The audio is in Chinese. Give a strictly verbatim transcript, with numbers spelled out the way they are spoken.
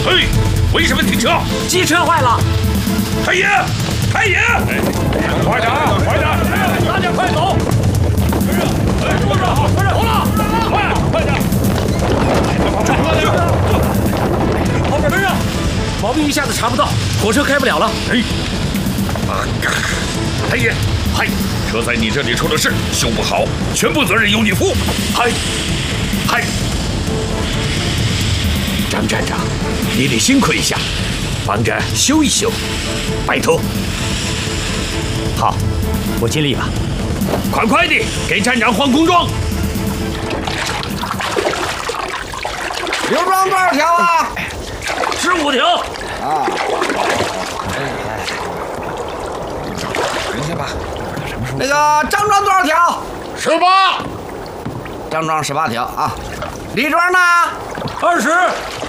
嘿，为什么停车？ 机车坏了。 太爷，太爷，快点，快点，大家快走！哎，坐着，坐着，走了，快，快点！快点！ 后边跟上，毛病一下子查不到，火车开不了了。 哎，啊，太爷，嗨，车在你这里出了事，修不好，全部责任由你负。嗨，嗨。 张站长，你得辛苦一下，帮着修一修，拜托。好，我尽力了。快快的给站长换工装。 刘庄多少条啊？ 十五条。 啊。等一下吧。那个张庄多少条？ 十八。 张庄十八条啊。李庄呢？ 二十。